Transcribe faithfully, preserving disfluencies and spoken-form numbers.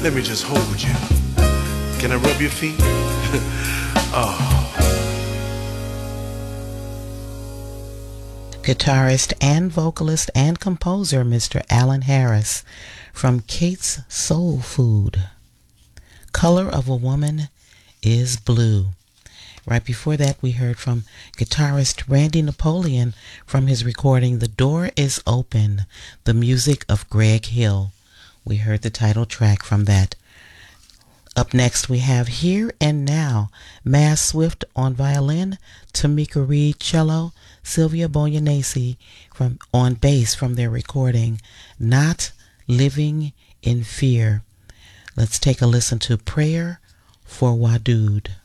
Let me just hold you. Can I rub your feet? Oh. Guitarist and vocalist and composer Mister Alan Harris from Kate's Soul Food. Color of a Woman is Blue. Right before that, we heard from guitarist Randy Napoleon from his recording The Door is Open, the music of Greg Hill. We heard the title track from that. Up next, we have Here and Now, Mass Swift on violin, Tamika Reed cello, Sylvia Boyanese from on bass from their recording Not Living in Fear. Let's take a listen to Prayer for Wadud.